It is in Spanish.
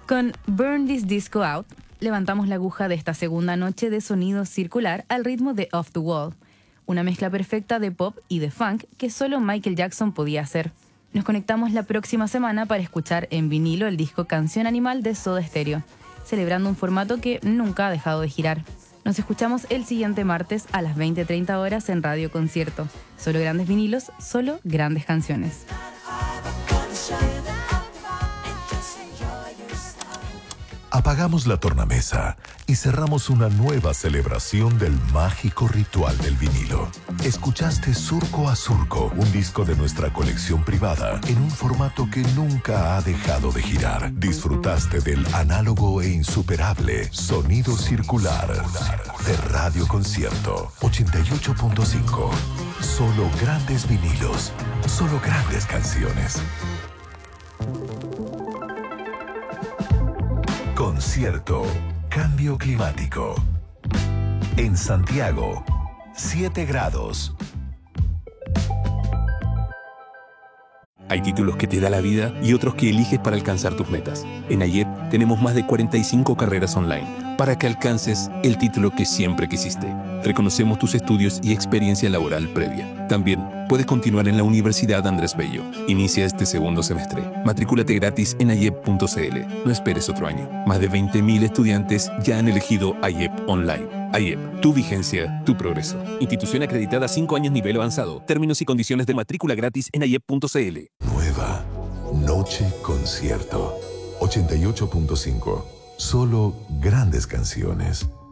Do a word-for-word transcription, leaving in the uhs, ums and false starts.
Con Burn This Disco Out, levantamos la aguja de esta segunda noche de sonido circular al ritmo de Off the Wall, una mezcla perfecta de pop y de funk que solo Michael Jackson podía hacer. Nos conectamos la próxima semana para escuchar en vinilo el disco Canción Animal de Soda Stereo, celebrando un formato que nunca ha dejado de girar. Nos escuchamos el siguiente martes a las veinte treinta horas en Radio Concierto. Solo grandes vinilos, solo grandes canciones. Apagamos la tornamesa y cerramos una nueva celebración del mágico ritual del vinilo. Escuchaste Surco a Surco, un disco de nuestra colección privada en un formato que nunca ha dejado de girar. Disfrutaste del análogo e insuperable sonido circular de Radio Concierto ochenta y ocho punto cinco. Solo grandes vinilos, solo grandes canciones. Concierto Cambio Climático. En Santiago, siete grados. Hay títulos que te da la vida y otros que eliges para alcanzar tus metas. En AYEP tenemos más de cuarenta y cinco carreras online para que alcances el título que siempre quisiste. Reconocemos tus estudios y experiencia laboral previa. También puedes continuar en la Universidad Andrés Bello. Inicia este segundo semestre. Matrículate gratis en ayep punto cl. No esperes otro año. Más de veinte mil estudiantes ya han elegido AYEP Online. AYEP, tu vigencia, tu progreso. Institución acreditada cinco años nivel avanzado. Términos y condiciones de matrícula gratis en ayep punto cl. Nueva Noche Concierto ochenta y ocho punto cinco. Solo grandes canciones.